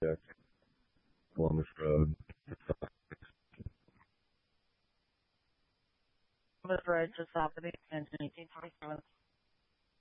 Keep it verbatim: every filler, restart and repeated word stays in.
Columbus Road. Columbus Road, just south of the extension, eighteen forty-seven.